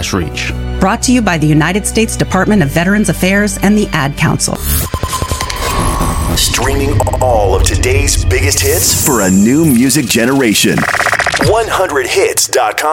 reach. Brought to you by the United States Department of Veterans Affairs and the Ad Council. Streaming all of today's biggest hits for a new music generation. 100hits.com